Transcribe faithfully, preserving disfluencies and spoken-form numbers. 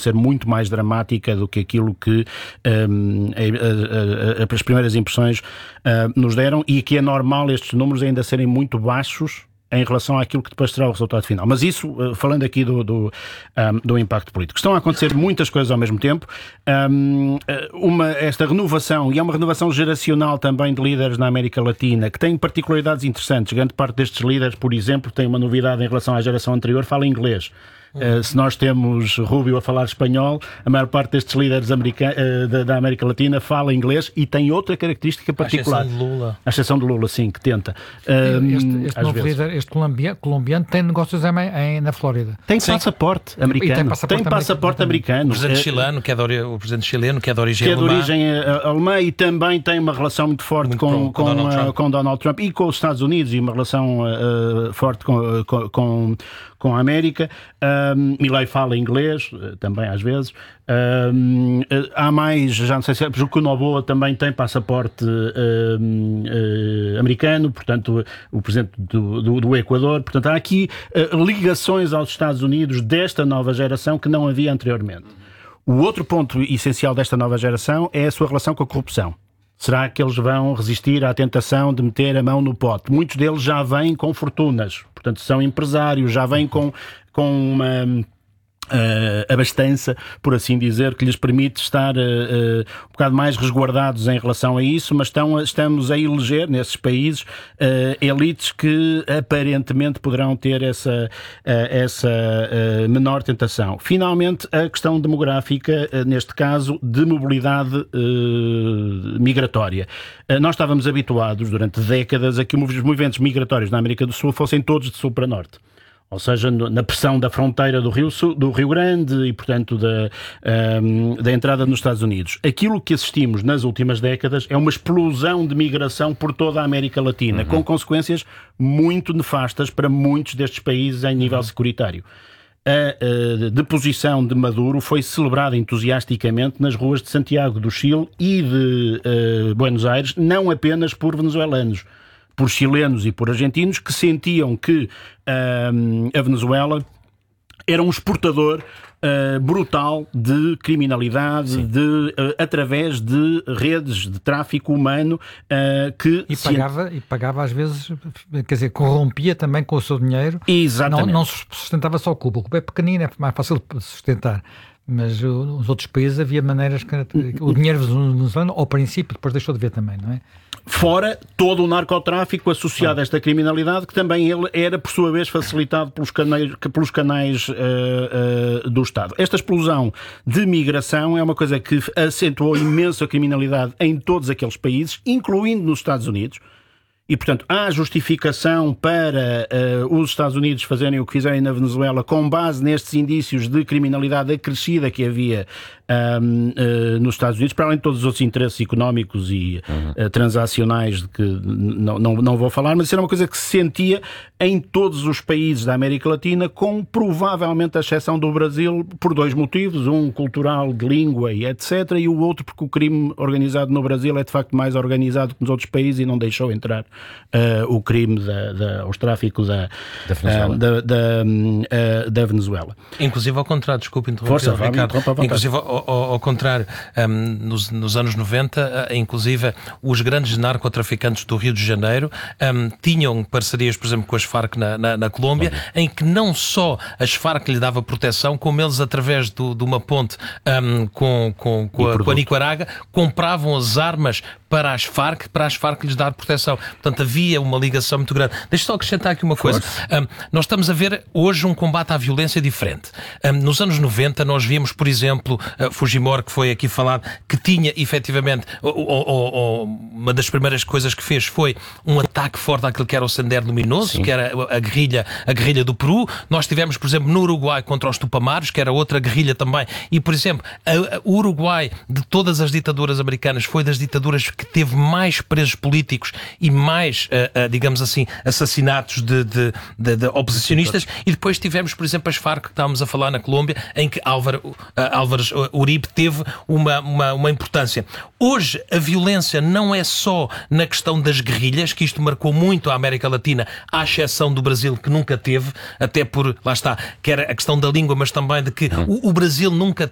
ser muito mais dramática do que aquilo que um, a, a, a, as primeiras impressões uh, nos deram, e que é normal estes números ainda serem muito baixos em relação àquilo que depois será o resultado final. Mas isso, falando aqui do, do, um, do impacto político. Estão a acontecer muitas coisas ao mesmo tempo. Um, uma, esta renovação, e é uma renovação geracional também de líderes na América Latina, que tem particularidades interessantes. Grande parte destes líderes, por exemplo, tem uma novidade em relação à geração anterior, fala inglês. Uh, se nós temos Rubio a falar espanhol, a maior parte destes líderes america- uh, da, da América Latina fala inglês, e tem outra característica particular. A exceção de Lula. A exceção de Lula, sim, que tenta. Uh, este este novo vezes. líder, este colombiano, colombiano, tem negócios em, em, na Flórida. Tem sim. passaporte americano. Tem passaporte, tem passaporte americano. americano. O presidente uh, chileno, que é de, o presidente chileno, que é de origem que alemã. É de origem uh, alemã, e também tem uma relação muito forte muito com, com, com, Donald uh, com Donald Trump e com os Estados Unidos, e uma relação uh, forte com, com, com, com a América. Um, Milei fala inglês, também às vezes. Um, há mais, já não sei se é, porque o Noboa também tem passaporte um, um, americano, portanto, o presidente do, do, do Equador. Portanto, há aqui uh, ligações aos Estados Unidos desta nova geração que não havia anteriormente. O outro ponto essencial desta nova geração é a sua relação com a corrupção. Será que eles vão resistir à tentação de meter a mão no pote? Muitos deles já vêm com fortunas, portanto são empresários, já vêm com, com uma uh, abastança, por assim dizer, que lhes permite estar uh, uh, um bocado mais resguardados em relação a isso, mas estão, estamos a eleger nesses países uh, elites que aparentemente poderão ter essa, uh, essa uh, menor tentação. Finalmente, a questão demográfica, uh, neste caso, de mobilidade uh, migratória. Uh, nós estávamos habituados durante décadas a que os movimentos migratórios na América do Sul fossem todos de sul para norte. Ou seja, na pressão da fronteira do Rio, Sul, do Rio Grande e, portanto, da, um, da entrada nos Estados Unidos. Aquilo que assistimos nas últimas décadas é uma explosão de migração por toda a América Latina, uhum. com consequências muito nefastas para muitos destes países em nível uhum. securitário. A, a deposição de Maduro foi celebrada entusiasticamente nas ruas de Santiago do Chile e de uh, Buenos Aires, não apenas por venezuelanos, por chilenos e por argentinos, que sentiam que uh, a Venezuela era um exportador uh, brutal de criminalidade, de, uh, através de redes de tráfico humano uh, que... E pagava, se... e pagava às vezes, quer dizer, corrompia também com o seu dinheiro. Exatamente. Não, não sustentava só Cuba. O Cuba é pequenino, é mais fácil de sustentar. Mas nos outros países havia maneiras que o dinheiro venezuelano, ao princípio, depois deixou de ver também, não é? Fora todo o narcotráfico associado ah. a esta criminalidade, que também ele era, por sua vez, facilitado pelos canais, pelos canais uh, uh, do Estado. Esta explosão de migração é uma coisa que acentuou imenso a criminalidade em todos aqueles países, incluindo nos Estados Unidos. E, portanto, há justificação para uh, os Estados Unidos fazerem o que fizerem na Venezuela com base nestes indícios de criminalidade acrescida que havia um, uh, nos Estados Unidos, para além de todos os outros interesses económicos e uhum. uh, transacionais de que não, não, não vou falar, mas isso era uma coisa que se sentia em todos os países da América Latina, com provavelmente a exceção do Brasil, por dois motivos, um cultural, de língua e etcétera, e o outro porque o crime organizado no Brasil é de facto mais organizado que nos outros países e não deixou entrar Uh, o crime, da, da, os tráficos da, da Venezuela. Uh, da, da, uh, da Venezuela. Inclusive ao contrário, desculpe interromper, Força, Ricardo. Fábio, inclusive ao, ao, ao contrário, um, nos, nos anos noventa, uh, inclusive os grandes narcotraficantes do Rio de Janeiro um, tinham parcerias, por exemplo, com as Farc na, na, na Colômbia, uhum. em que não só as Farc lhe dava proteção, como eles, através do, de uma ponte um, com, com, com, a, com a Nicarágua, compravam as armas para as Farc, para as Farc lhes dar proteção. Portanto, havia uma ligação muito grande. Deixa só acrescentar aqui uma coisa. Um, nós estamos a ver hoje um combate à violência diferente. Um, nos anos noventa, nós víamos, por exemplo, uh, Fujimori, que foi aqui falado, que tinha, efetivamente, ou, ou, ou, uma das primeiras coisas que fez foi um ataque forte àquilo que era o Sendero Luminoso, Sim. que era a guerrilha, a guerrilha do Peru. Nós tivemos, por exemplo, no Uruguai contra os Tupamaros, que era outra guerrilha também. E, por exemplo, a, a, o Uruguai, de todas as ditaduras americanas, foi das ditaduras que teve mais presos políticos e mais, uh, uh, digamos assim, assassinatos de, de, de, de oposicionistas. E depois tivemos, por exemplo, as Farc, que estávamos a falar na Colômbia, em que Álvaro, uh, Álvares Uribe teve uma, uma, uma importância. Hoje, a violência não é só na questão das guerrilhas, que isto marcou muito a América Latina, à exceção do Brasil, que nunca teve, até por, lá está, que era a questão da língua, mas também de que o, o Brasil nunca